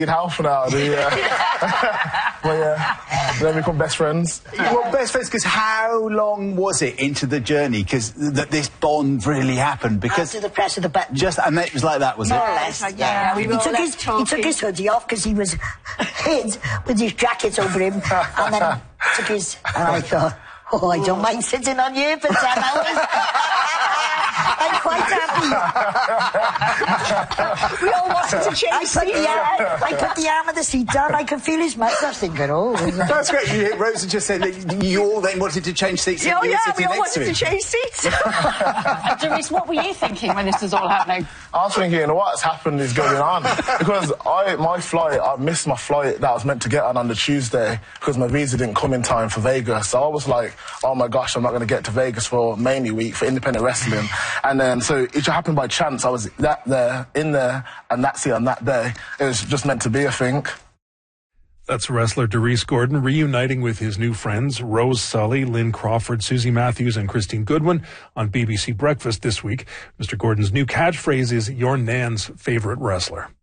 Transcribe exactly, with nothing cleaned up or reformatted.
in house now, yeah. But yeah, then we become best friends. Yeah. Well, best friends, because how long was it into the journey? Because th this bond really happened. Because after the press of the button. Just, and it was like that, was More it? or less, yeah. yeah. We he, took his, he took his hoodie off because he was hid with his jacket over him, and then took his... And I thought, oh, I don't mind sitting on you for ten hours. I'm quite happy. We all wanted to change seats. Yeah, I put the arm of the seat down. I could feel his moustache thinking, oh. That's great. You hear Rosa just said that you all then wanted to change seats. Oh, you yeah, were we all next wanted to, to change seats. Doris, what were you thinking when this was all happening? I was thinking, what's happened is going on. Because I, my flight, I missed my flight that I was meant to get on on the Tuesday because my visa didn't come in time for Vegas. So I was like, oh my gosh, I'm not going to get to Vegas for Mania Week, for independent wrestling. And then, so it just happened by chance. I was that there, in there, and that's it on that day. It was just meant to be, I think. That's wrestler Doris Gordon reuniting with his new friends Rose Sully, Lynn Crawford, Susie Matthews and Christine Goodwin on B B C Breakfast this week. Mister Gordon's new catchphrase is "Your Nan's favorite wrestler."